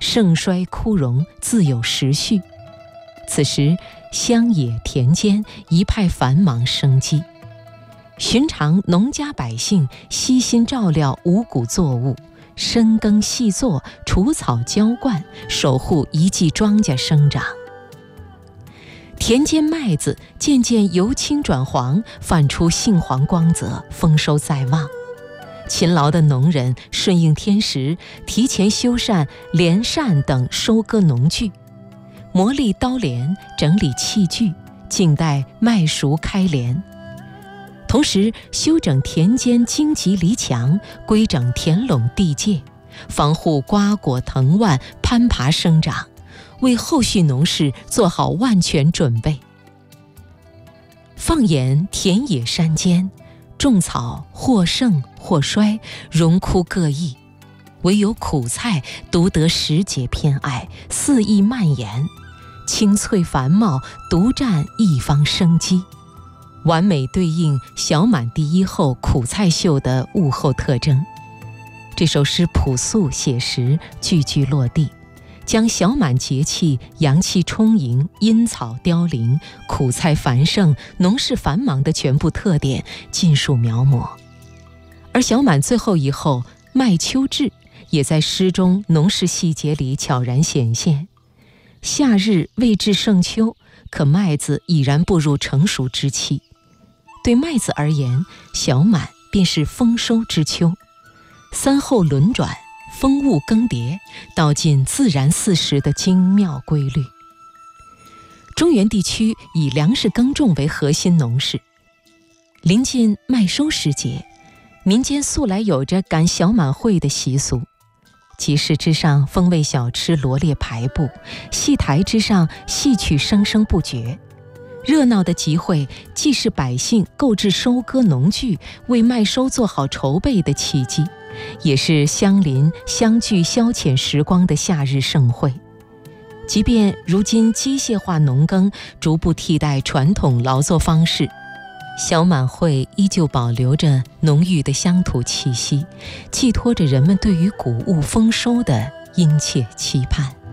盛衰枯荣自有时序。此时乡野田间一派繁忙生机，寻常农家百姓悉心照料五谷作物，深耕细作，除草浇灌，守护一季庄稼生长。田间麦子渐渐由青转黄，泛出杏黄光泽，丰收在望。勤劳的农人顺应天时，提前修缮镰扇等收割农具，磨砺刀镰，整理器具，静待麦熟开镰。同时修整田间荆棘篱墙，规整田垄地界，防护瓜果藤蔓攀爬生长，为后续农事做好万全准备。放眼田野山间，种草或盛或衰，荣枯各异，唯有苦菜独得时节偏爱，肆意蔓延，青翠繁茂，独占一方生机，完美对应小满第一后苦菜秀的物候特征。这首诗朴素写实，句句落地，将小满节气阳气充盈、阴草凋零、苦菜繁盛、农事繁忙的全部特点尽数描摹。而小满最后一后麦秋至也在诗中农事细节里悄然显现。夏日未至盛秋，可麦子已然步入成熟之期。对麦子而言，小满便是丰收之秋。三候轮转，风物更迭，道尽自然四时的精妙规律。中原地区以粮食耕种为核心农事，临近麦收时节，民间素来有着赶小满会的习俗。集市之上，风味小吃罗列排布，戏台之上，戏曲声声不绝。热闹的集会既是百姓购置收割农具，为麦收做好筹备的契机，也是乡邻相聚消遣时光的夏日盛会。即便如今机械化农耕逐步替代传统劳作方式，小满会依旧保留着浓郁的乡土气息，寄托着人们对于谷物丰收的殷切期盼。